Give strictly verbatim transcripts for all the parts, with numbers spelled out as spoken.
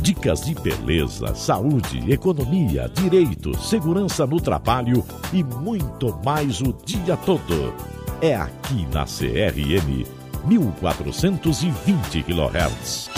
Dicas de beleza, saúde, economia, direito, segurança no trabalho e muito mais o dia todo. É aqui na C R M mil quatrocentos e vinte quilohertz.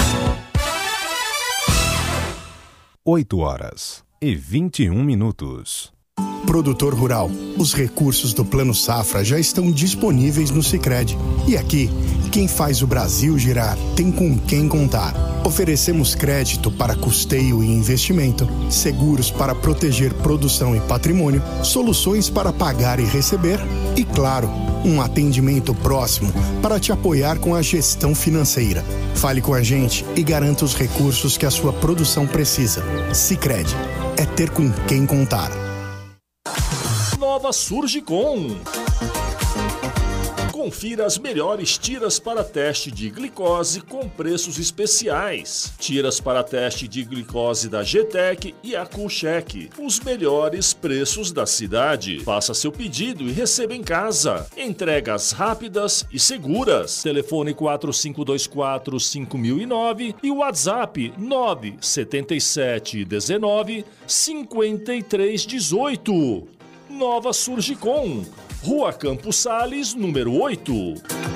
oito horas e vinte e um minutos. Produtor rural, os recursos do Plano Safra já estão disponíveis no Sicredi. E aqui, quem faz o Brasil girar tem com quem contar. Oferecemos crédito para custeio e investimento, seguros para proteger produção e patrimônio, soluções para pagar e receber e, claro, um atendimento próximo para te apoiar com a gestão financeira. Fale com a gente e garanta os recursos que a sua produção precisa. Sicredi, é ter com quem contar. Nova Surgicom. Confira as melhores tiras para teste de glicose com preços especiais. Tiras para teste de glicose da G-Tec e a Coolcheck. Os melhores preços da cidade. Faça seu pedido e receba em casa. Entregas rápidas e seguras. Telefone quatro cinco dois quatro cinco mil e nove e o WhatsApp nove sete sete um nove cinco três um oito. Nova Surgicom. Rua Campos Sales, número oito.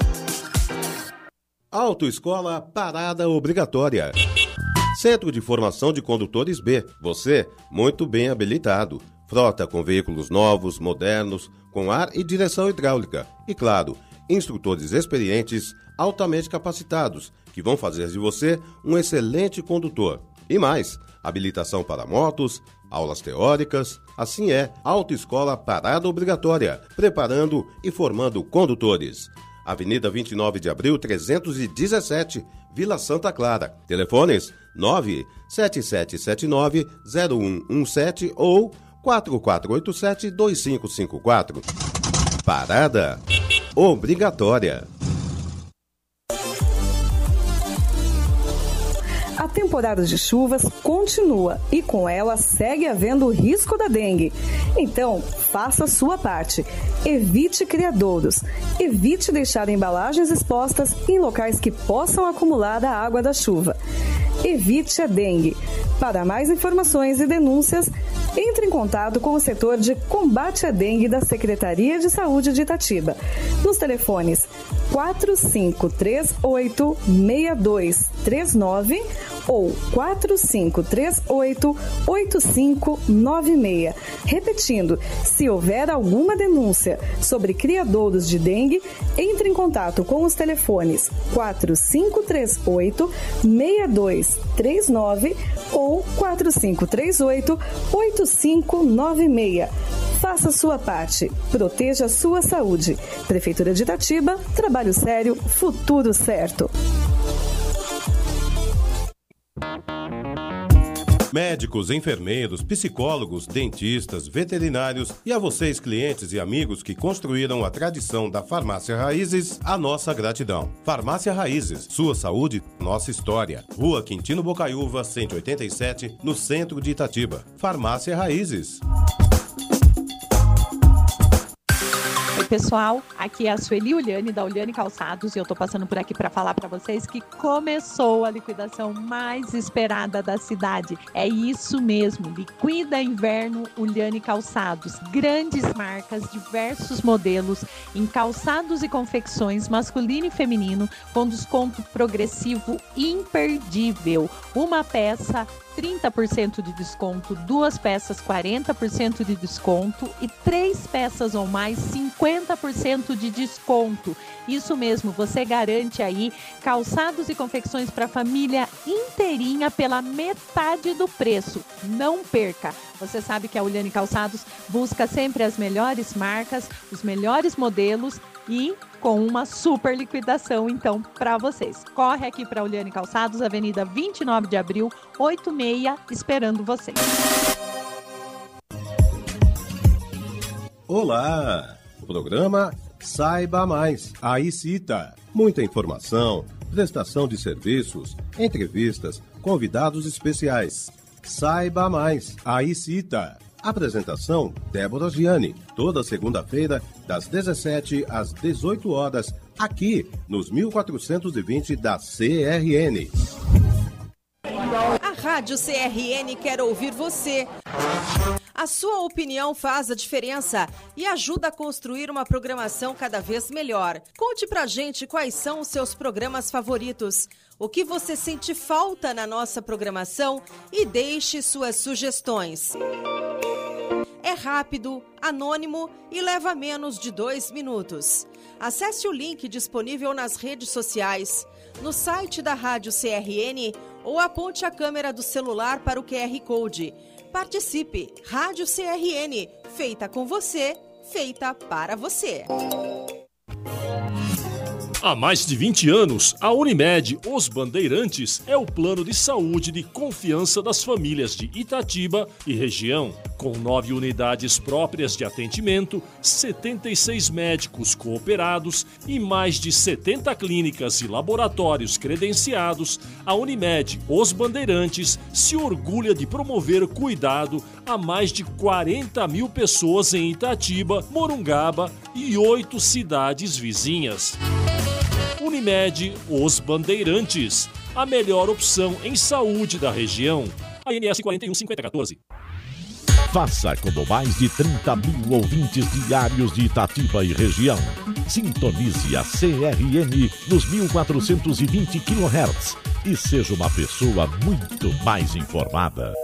Autoescola Parada Obrigatória. Centro de Formação de Condutores B. Você, muito bem habilitado. Frota com veículos novos, modernos, com ar e direção hidráulica. E claro, instrutores experientes, altamente capacitados, que vão fazer de você um excelente condutor. E mais, habilitação para motos, aulas teóricas, assim é, Autoescola Parada Obrigatória, preparando e formando condutores. Avenida vinte e nove de abril, trezentos e dezessete, Vila Santa Clara. Telefones nove sete sete sete nove zero um um sete ou quatro quatro oito sete dois cinco cinco quatro. Parada Obrigatória. A temporada de chuvas continua e com ela segue havendo o risco da dengue. Então, faça a sua parte. Evite criadouros. Evite deixar embalagens expostas em locais que possam acumular a água da chuva. Evite a dengue. Para mais informações e denúncias, entre em contato com o setor de combate à dengue da Secretaria de Saúde de Itatiba, nos telefones quatro cinco três oito seis dois três nove ou quatro cinco três oito oito cinco nove seis. Repetindo, se houver alguma denúncia sobre criadouros de dengue, entre em contato com os telefones quatro cinco três oito seis dois três nove ou quatro cinco três oito oito cinco nove seis. Faça sua parte. Proteja a sua saúde. Prefeitura de Itatiba, trabalho sério, futuro certo. Médicos, enfermeiros, psicólogos, dentistas, veterinários e a vocês, clientes e amigos que construíram a tradição da Farmácia Raízes, a nossa gratidão. Farmácia Raízes, sua saúde, nossa história. Rua Quintino Bocaiúva, cento e oitenta e sete, no centro de Itatiba. Farmácia Raízes. Oi pessoal, aqui é a Sueli Uliane da Uliane Calçados e eu tô passando por aqui para falar para vocês que começou a liquidação mais esperada da cidade. É isso mesmo, Liquida Inverno Uliane Calçados. Grandes marcas, diversos modelos em calçados e confecções masculino e feminino com desconto progressivo imperdível. Uma peça trinta por cento de desconto, duas peças quarenta por cento de desconto e três peças ou mais cinquenta por cento de desconto. Isso mesmo, você garante aí calçados e confecções para a família inteirinha pela metade do preço. Não perca! Você sabe que a Uliane Calçados busca sempre as melhores marcas, os melhores modelos e com uma super liquidação, então, para vocês. Corre aqui para a Uliane Calçados, Avenida vinte e nove de abril, oitenta e seis, esperando vocês. Olá! O programa Saiba Mais, a ICITA. Muita informação, prestação de serviços, entrevistas, convidados especiais. Saiba Mais, a ICITA. Apresentação, Débora Gianni, toda segunda-feira, das dezessete às dezoito horas, aqui nos mil quatrocentos e vinte da C R N. A Rádio C R N quer ouvir você. A sua opinião faz a diferença e ajuda a construir uma programação cada vez melhor. Conte pra gente quais são os seus programas favoritos, o que você sente falta na nossa programação e deixe suas sugestões. É rápido, anônimo e leva menos de dois minutos. Acesse o link disponível nas redes sociais, no site da Rádio C R N ou aponte a câmera do celular para o Q R Code. Participe! Rádio C R N, feita com você, feita para você. Há mais de vinte anos, a Unimed Os Bandeirantes é o plano de saúde de confiança das famílias de Itatiba e região. Com nove unidades próprias de atendimento, setenta e seis médicos cooperados e mais de setenta clínicas e laboratórios credenciados, a Unimed Os Bandeirantes se orgulha de promover cuidado a mais de quarenta mil pessoas em Itatiba, Morungaba e oito cidades vizinhas. Unimed Os Bandeirantes, a melhor opção em saúde da região. A N S quatro um cinco zero um quatro. Faça como mais de trinta mil ouvintes diários de Itatiba e região. Sintonize a C R N nos mil quatrocentos e vinte quilohertz e seja uma pessoa muito mais informada.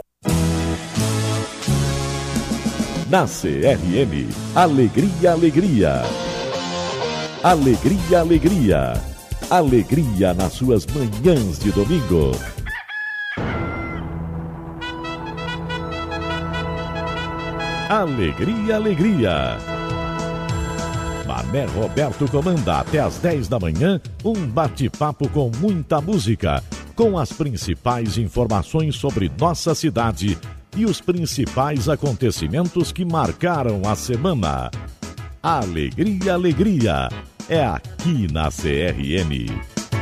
Na C R N, alegria, alegria. Alegria, alegria. Alegria nas suas manhãs de domingo. Alegria, alegria. Mané Roberto comanda até às dez da manhã um bate-papo com muita música, com as principais informações sobre nossa cidade e os principais acontecimentos que marcaram a semana. Alegria, alegria. É aqui na C R N.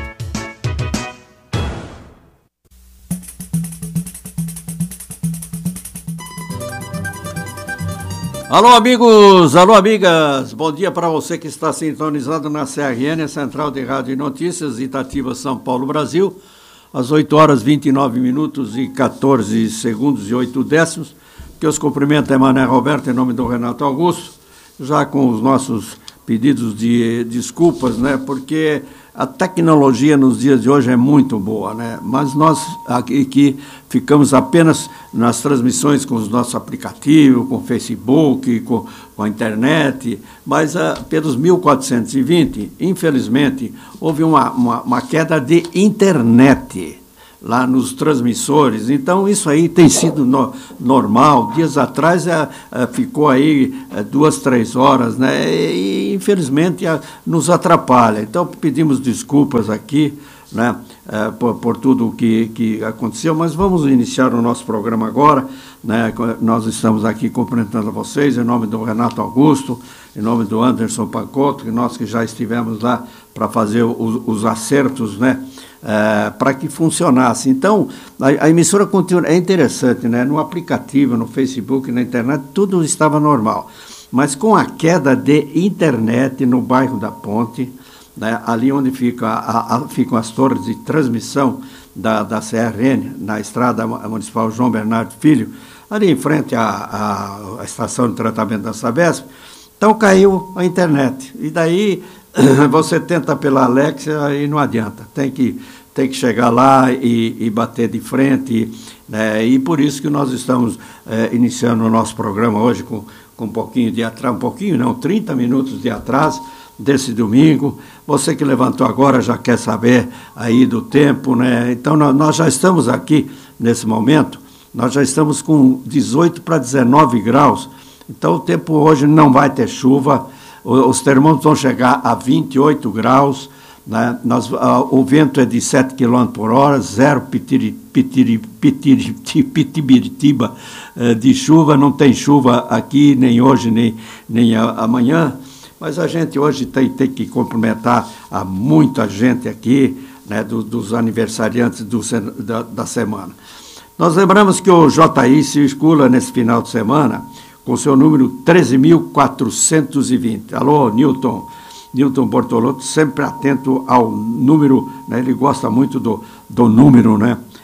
Alô, amigos, alô, amigas, bom dia para você que está sintonizado na C R N, Central de Rádio e Notícias, Itatiba, São Paulo, Brasil, às oito horas, vinte e nove minutos e quatorze segundos e oito décimos, que os cumprimento é Mané Roberto, em nome do Renato Augusto, já com os nossos pedidos de desculpas, né, porque a tecnologia nos dias de hoje é muito boa, né, mas nós aqui, aqui ficamos apenas nas transmissões com os nossos aplicativos, com o Facebook, com, com a internet, mas uh, pelos mil quatrocentos e vinte, infelizmente, houve uma, uma, uma queda de internet lá nos transmissores, então isso aí tem sido no, normal. Dias atrás é, é, ficou aí é, duas, três horas, né, e infelizmente é, nos atrapalha. Então pedimos desculpas aqui, né, é, por, por tudo o que, que aconteceu, mas vamos iniciar o nosso programa agora, né. Nós estamos aqui cumprimentando vocês em nome do Renato Augusto, em nome do Anderson Pancotto, que nós que já estivemos lá para fazer os, os acertos, né, É, para que funcionasse. Então, a, a emissora continua, é interessante, né? No aplicativo, no Facebook, na internet, tudo estava normal. Mas com a queda de internet no bairro da Ponte, né, ali onde fica a, a, ficam as torres de transmissão da, da C R N, na estrada municipal João Bernardo Filho, ali em frente à, à, à estação de tratamento da Sabesp, então caiu a internet. E daí você tenta pela Alexa e não adianta, tem que, tem que chegar lá e, e bater de frente, né? E por isso que nós estamos é, iniciando o nosso programa hoje com, com um pouquinho de atraso, um pouquinho não, trinta minutos de atraso desse domingo. Você que levantou agora já quer saber aí do tempo, né? Então nós, nós já estamos aqui nesse momento, nós já estamos com dezoito para dezenove graus, então o tempo hoje não vai ter chuva. Os termômetros vão chegar a vinte e oito graus, né? Nós, uh, o vento é de sete quilômetros por hora, zero pitiri, pitiri, pitiri, pitibiritiba uh, de chuva, não tem chuva aqui, nem hoje, nem, nem a, amanhã, mas a gente hoje tem, tem que cumprimentar a muita gente aqui, né, do, dos aniversariantes do, da, da semana. Nós lembramos que o J I circula nesse final de semana com seu número treze mil quatrocentos e vinte. Alô, Newton, Newton Bortolotto, sempre atento ao número, né? Ele gosta muito do, do número, né?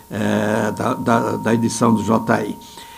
é, da, da, da edição do J I.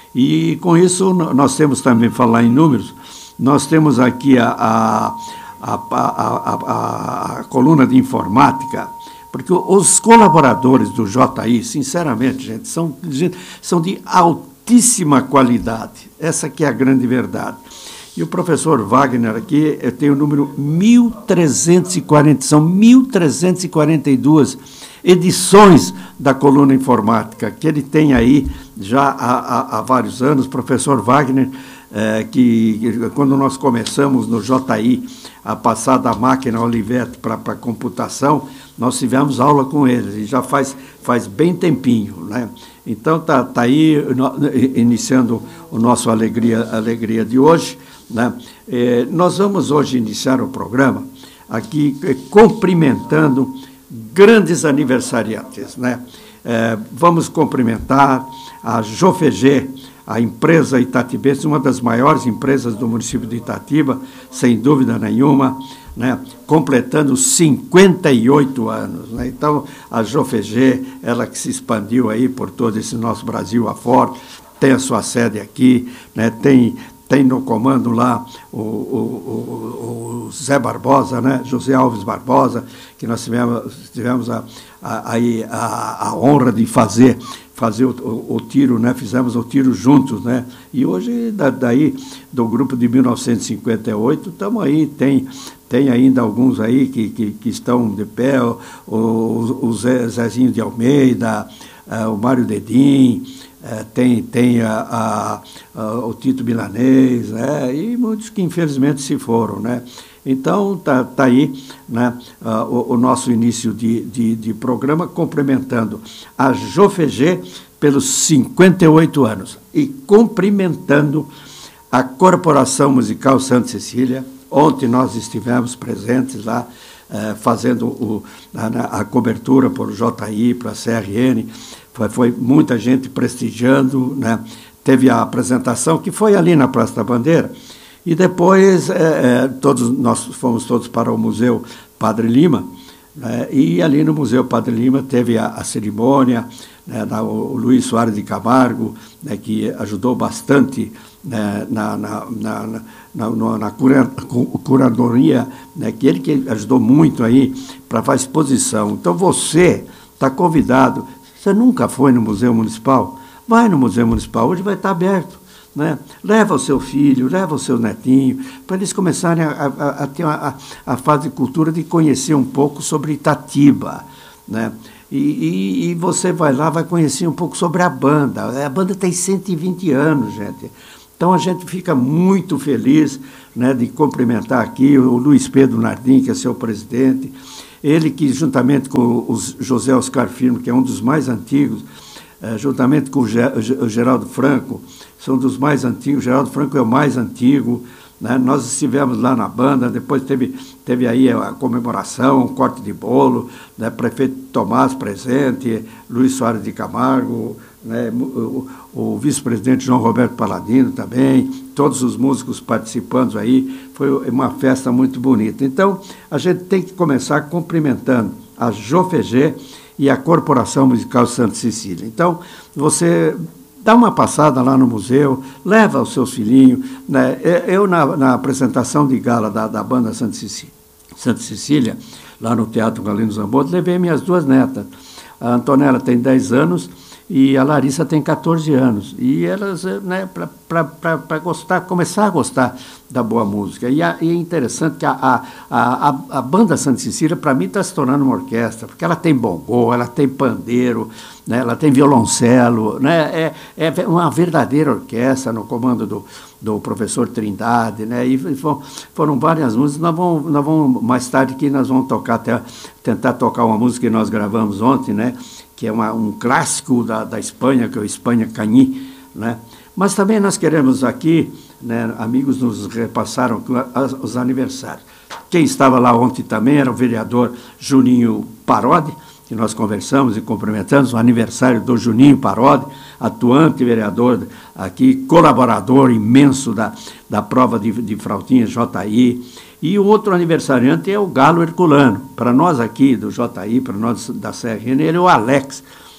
E com isso nós temos também, falar em números, nós temos aqui a, a, a, a, a, a coluna de informática, porque os colaboradores do J I, sinceramente, gente, são, são de altíssima qualidade. Essa que é a grande verdade. E o professor Wagner aqui, eu tenho o número mil trezentos e quarenta, são mil trezentos e quarenta e duas edições da coluna informática, que ele tem aí já há, há, há vários anos. Professor Wagner, é, que, que quando nós começamos no J I a passar da máquina Olivetti para a computação, nós tivemos aula com ele, e já faz, faz bem tempinho, né? Então está tá aí no, iniciando o nosso alegria, alegria de hoje, né? É, nós vamos hoje iniciar o programa aqui é, cumprimentando grandes aniversariantes, né? É, vamos cumprimentar a Jofegê, a empresa itatibense, uma das maiores empresas do município de Itatiba, sem dúvida nenhuma, né, completando cinquenta e oito anos. Né? Então, a Jofegê, ela que se expandiu aí por todo esse nosso Brasil afora, tem a sua sede aqui, né, tem, tem no comando lá o, o, o, o Zé Barbosa, né, José Alves Barbosa, que nós tivemos, tivemos a, a, a, a honra de fazer fazer o, o, o tiro, né? Fizemos o tiro juntos, né? E hoje, da, daí, do grupo de mil novecentos e cinquenta e oito, estamos aí, tem, tem ainda alguns aí que, que, que estão de pé, o, o, o Zé, Zezinho de Almeida, uh, o Mário Dedim, uh, tem, tem a, a, a, o Tito Milanês, né? E muitos que infelizmente se foram, né? Então, está tá aí, né, uh, o, o nosso início de, de, de programa, cumprimentando a Jofegê pelos cinquenta e oito anos e cumprimentando a Corporação Musical Santa Cecília. Ontem nós estivemos presentes lá, uh, fazendo o, a, a cobertura por J I, para a C R N, foi, foi muita gente prestigiando, né? Teve a apresentação, que foi ali na Praça da Bandeira. E depois, é, todos, nós fomos todos para o Museu Padre Lima, né, e ali no Museu Padre Lima teve a, a cerimônia, né, da, o Luiz Soares de Camargo, né, que ajudou bastante, né, na, na, na, na, na, na cura, curadoria, né, que ele que ajudou muito aí para fazer exposição. Então você está convidado, você nunca foi no Museu Municipal? Vai no Museu Municipal, hoje vai estar aberto. Né? Leva o seu filho, leva o seu netinho, para eles começarem a, a, a ter a, a fase de cultura de conhecer um pouco sobre Itatiba, né? E, e, e você vai lá, vai conhecer um pouco sobre a banda. A banda tem cento e vinte anos, gente. Então a gente fica muito feliz, né, de cumprimentar aqui o Luiz Pedro Nardim, que é seu presidente, ele que juntamente com o José Oscar Firmo, que é um dos mais antigos, eh, juntamente com o Geraldo Franco, são dos mais antigos, Geraldo Franco é o mais antigo, né? Nós estivemos lá na banda, depois teve, teve aí a comemoração, um corte de bolo, né? Prefeito Tomás presente, Luiz Soares de Camargo, né? o, o, o vice-presidente João Roberto Paladino também, todos os músicos participando aí, foi uma festa muito bonita. Então, a gente tem que começar cumprimentando a Jofegê e a Corporação Musical Santa Cecília. Então, você dá uma passada lá no museu, leva os seus filhinhos, né? Eu, na, na apresentação de gala da, da banda Santa Cecília, Santa Cecília, lá no Teatro Galino Zamboto, levei minhas duas netas. A Antonella tem dez anos e a Larissa tem quatorze anos. E elas, né, para gostar, começar a gostar da boa música. E, a, e é interessante que a, a, a, a banda Santa Cecília, para mim, está se tornando uma orquestra, porque ela tem bongô, ela tem pandeiro, né, ela tem violoncelo, né, é, é uma verdadeira orquestra no comando do, do professor Trindade, né, e foram, foram várias músicas. Nós vamos, nós vamos, mais tarde, que nós vamos tocar, até, tentar tocar uma música que nós gravamos ontem, né, que é uma, um clássico da, da Espanha, que é o Espanha Cani, né? Mas também nós queremos aqui, né, amigos nos repassaram os aniversários. Quem estava lá ontem também era o vereador Juninho Parodi, que nós conversamos e cumprimentamos, o aniversário do Juninho Parodi, atuante vereador aqui, colaborador imenso da, da prova de, de flautinha J I. E o outro aniversariante é o Galo Herculano. Para nós aqui do J I, para nós da C R N, ele é o Alex.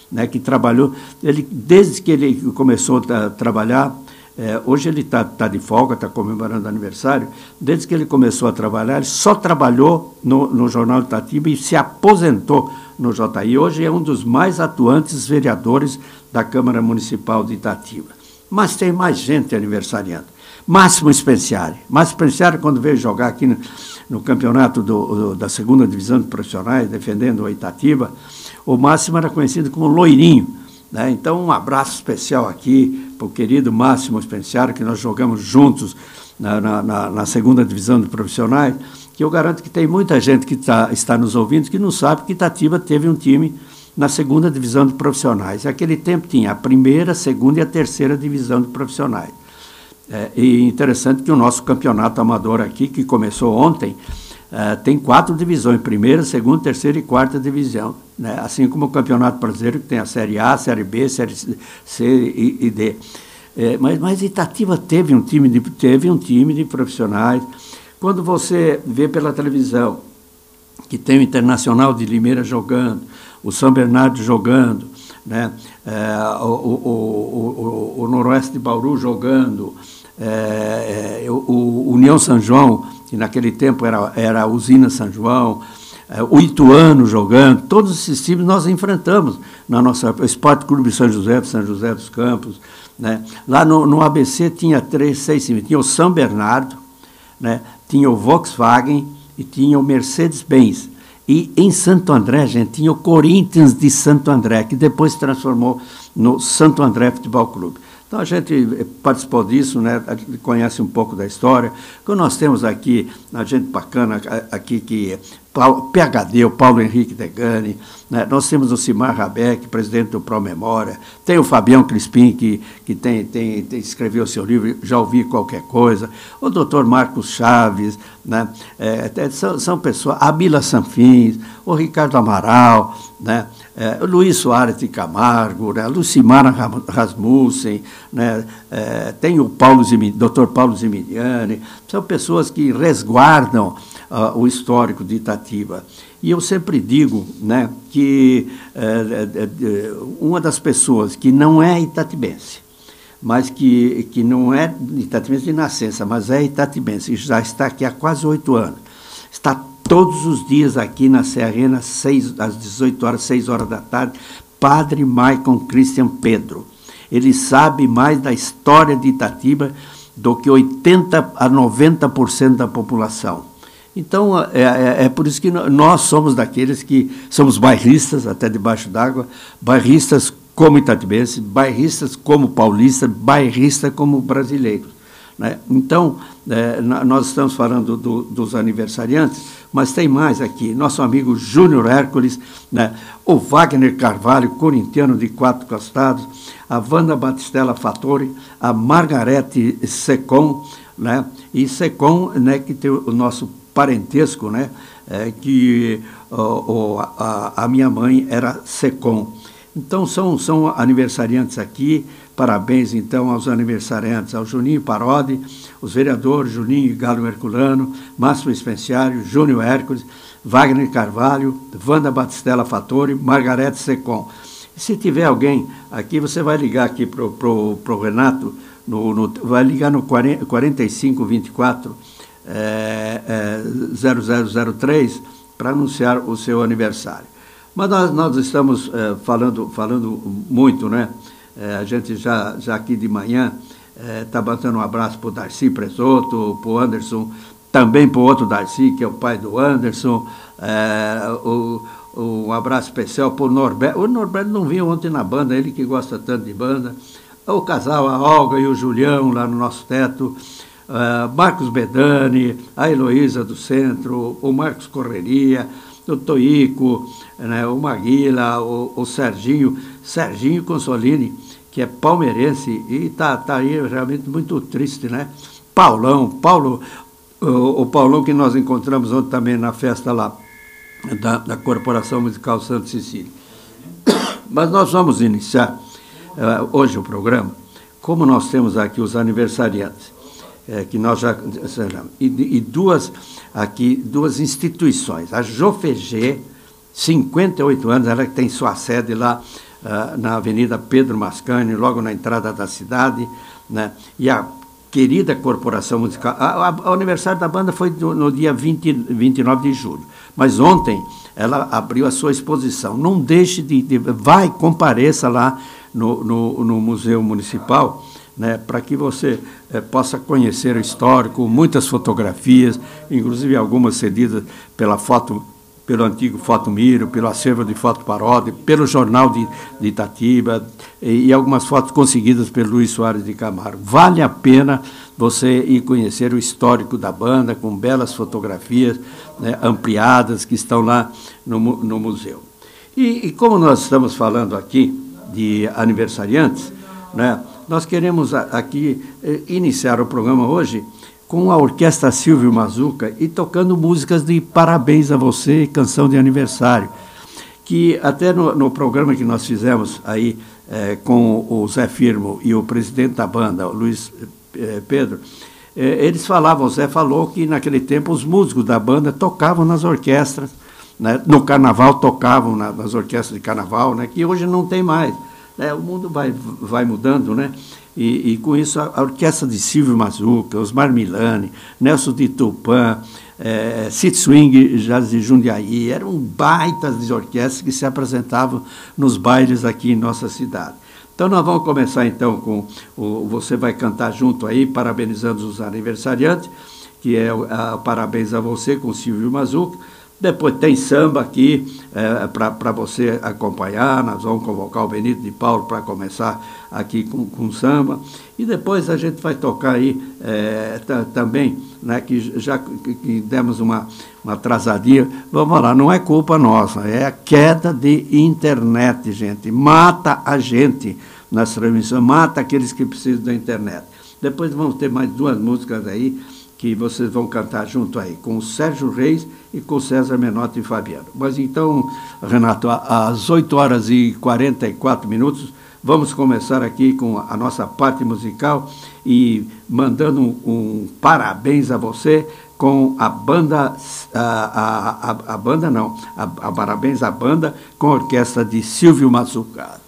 né, que trabalhou, ele, desde que ele começou a trabalhar, é, hoje ele está tá de folga, está comemorando aniversário, desde que ele começou a trabalhar, ele só trabalhou no, no Jornal de Itatiba e se aposentou no J I. Hoje é um dos mais atuantes vereadores da Câmara Municipal de Itatiba. Mas tem mais gente aniversariando. Máximo Spenciari. Máximo Spenciari, quando veio jogar aqui no, no campeonato do, do, da segunda divisão de profissionais, defendendo a Itatiba, o Máximo era conhecido como Loirinho, né? Então, um abraço especial aqui para o querido Máximo Spenciari, que nós jogamos juntos na, na, na, na segunda divisão de profissionais, que eu garanto que tem muita gente que tá, está nos ouvindo que não sabe que Itatiba teve um time na segunda divisão de profissionais. Naquele tempo tinha a primeira, a segunda e a terceira divisão de profissionais. É, e interessante que o nosso campeonato amador aqui, que começou ontem, é, tem quatro divisões, primeira, segunda, terceira e quarta divisão, né? Assim como o Campeonato Brasileiro, que tem a Série A, Série B, Série C e, e D. É, mas, mas Itatiba teve um, time de, teve um time de profissionais. Quando você vê pela televisão que tem o Internacional de Limeira jogando, o São Bernardo jogando, né? É, o, o, o, o, o Noroeste de Bauru jogando, é, é, o, o União São João, que naquele tempo era, era a Usina São João, é, o Ituano jogando, todos esses times nós enfrentamos na nossa Esporte Clube São José, São José dos Campos, né? Lá no, no A B C tinha três, seis times, tinha o São Bernardo, né? Tinha o Volkswagen e tinha o Mercedes-Benz. E em Santo André, gente, tinha o Corinthians de Santo André, que depois se transformou no Santo André Futebol Clube. Então, a gente participou disso, né? A gente conhece um pouco da história. Quando nós temos aqui, a gente bacana, aqui que P H D, o Paulo Henrique Degani, né? Nós temos o Cimar Rabeck, presidente do Promemória, tem o Fabião Crispim, que, que tem, tem, tem, escreveu seu livro, Já Ouvi Qualquer Coisa, o doutor Marcos Chaves, né? É, são, são pessoas, a Mila Sanfins, o Ricardo Amaral, né? É, o Luiz Soares de Camargo, né? Lucimara Rasmussen, né? É, tem o Paulo Zimi, doutor Paulo Zimiliani, são pessoas que resguardam uh, o histórico de Itatiba. E eu sempre digo, né, que é, é, uma das pessoas que não é itatibense, mas que, que não é itatibense de nascença, mas é itatibense, já está aqui há quase oito anos, está todos os dias aqui na Serrena, seis, às dezoito horas, seis horas da tarde, Padre Maicon Christian Pedro. Ele sabe mais da história de Itatiba do que oitenta a noventa por cento da população. Então, é, é, é por isso que nós somos daqueles que somos bairristas, até debaixo d'água, bairristas como itatibenses, bairristas como paulistas, bairristas como brasileiros, né? Então, é, nós estamos falando do, dos aniversariantes, mas tem mais aqui. Nosso amigo Júnior Hércules, né? O Wagner Carvalho, corintiano de Quatro Costados, a Wanda Batistella Fattori, a Margarete Secom, né? E Secom, né, que tem o nosso parentesco, né? É, que oh, oh, a, a minha mãe era Secom. Então, são, são aniversariantes aqui. Parabéns, então, aos aniversariantes, ao Juninho Parodi, os vereadores Juninho Galo Herculano, Márcio Spenciari, Júnior Hércules, Wagner Carvalho, Wanda Batistella Fattori, Margarete Secom. E se tiver alguém aqui, você vai ligar aqui para o Renato, no, no, vai ligar no quarenta e cinco, vinte e quatro, é, é, zero zero zero três para anunciar o seu aniversário. Mas nós, nós estamos é, falando, falando muito, né? É, a gente já, já aqui de manhã está é, batendo um abraço para o Darcy Presoto, para o Anderson, também para o outro Darcy, que é o pai do Anderson, é, o, o, um abraço especial para o Norberto. O Norberto não vinha ontem na banda, ele que gosta tanto de banda. O casal, a Olga e o Julião, lá no nosso teto, é, Marcos Bedani, a Heloísa do Centro, o Marcos Correria, o Toico, né, o Maguila, o, o Serginho, Serginho Consolini, que é palmeirense e está tá aí realmente muito triste, né? Paulão, Paulo, o, o Paulão que nós encontramos ontem também na festa lá da, da Corporação Musical Santa Cecília. Mas nós vamos iniciar uh, hoje o programa, como nós temos aqui os aniversariantes, é, que nós já e, e duas aqui duas instituições, a Jofeg, cinquenta e oito anos, ela que tem sua sede lá uh, na Avenida Pedro Mascagni, logo na entrada da cidade, né? E a querida Corporação Musical, a, a, o aniversário da banda foi no, no dia vinte, vinte e nove de julho, mas ontem ela abriu a sua exposição. Não deixe de, de vai, compareça lá no, no, no Museu Municipal, né, para que você eh, possa conhecer o histórico, muitas fotografias, inclusive algumas cedidas pela foto, pelo antigo Foto Miro, pelo acervo de Foto Paródia, pelo Jornal de, de Itatiba, e, e algumas fotos conseguidas pelo Luiz Soares de Camargo. Vale a pena você ir conhecer o histórico da banda, com belas fotografias, né, ampliadas, que estão lá no, no museu. E, e como nós estamos falando aqui de aniversariantes, né, nós queremos aqui eh, iniciar o programa hoje com a Orquestra Silvio Mazuca e tocando músicas de Parabéns a Você, canção de aniversário, que até no, no programa que nós fizemos aí eh, com o Zé Firmo e o presidente da banda, o Luiz eh, Pedro, eh, eles falavam, o Zé falou que naquele tempo os músicos da banda tocavam nas orquestras, né, no carnaval tocavam na, nas orquestras de carnaval, né, que hoje não tem mais. É, o mundo vai, vai mudando, né? E, e com isso a, a orquestra de Silvio Mazuca, Osmar Milani, Nelson de Tupã, é, City Swing, Jazz de Jundiaí, eram baitas de orquestras que se apresentavam nos bailes aqui em nossa cidade. Então nós vamos começar então com, o, você vai cantar junto aí, parabenizando os aniversariantes, que é a Parabéns a Você com Silvio Mazuca. Depois tem samba aqui é, para você acompanhar, nós vamos convocar o Benito de Paulo para começar aqui com, com samba. E depois a gente vai tocar aí é, também, né, que já que, que demos uma, uma atrasadinha, vamos lá, não é culpa nossa, é a queda de internet, gente. Mata a gente nas transmissões, mata aqueles que precisam da internet. Depois vamos ter mais duas músicas aí, que vocês vão cantar junto aí, com o Sérgio Reis e com o César Menotti e Fabiano. Mas então, Renato, às oito horas e quarenta e quatro minutos, vamos começar aqui com a nossa parte musical e mandando um, um parabéns a você com a banda, a, a, a, a banda não, a, a parabéns à banda com a orquestra de Silvio Mazuca.